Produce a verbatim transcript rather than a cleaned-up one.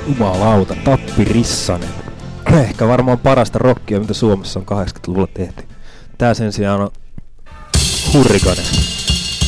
Jumalauta, Tappi Rissanen. Ehkä varmaan parasta rockia, mitä Suomessa on kahdeksankymmentäluvulla tehty. Tää sen sijaan on Hurrikane.